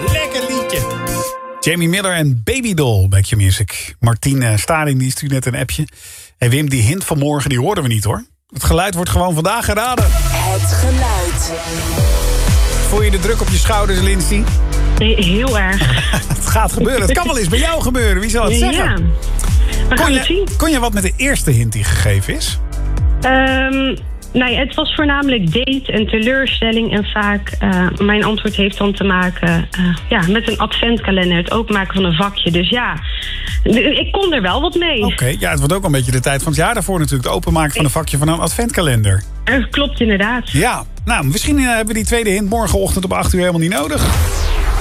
Lekker liedje. Jamie Miller en Baby Doll bij Q-Music. Martien Staring die stuurt net een appje. En Wim, die hint van morgen die hoorden we niet hoor. Het geluid wordt gewoon vandaag geraden. Het geluid. Voel je de druk op je schouders, Lindsay? Nee, heel erg. Het gaat gebeuren. Het kan wel eens bij jou gebeuren. Wie zal het zeggen? Ja, we gaan het zien. Kon je wat met de eerste hint die gegeven is? Nee, het was voornamelijk date en teleurstelling. En vaak, mijn antwoord heeft dan te maken met een adventkalender. Het openmaken van een vakje. Dus ja, ik kon er wel wat mee. Oké, ja, het wordt ook een beetje de tijd van het jaar daarvoor natuurlijk. Het openmaken van een vakje van een adventkalender. Klopt inderdaad. Ja, nou, misschien hebben we die tweede hint morgenochtend om 8 uur helemaal niet nodig.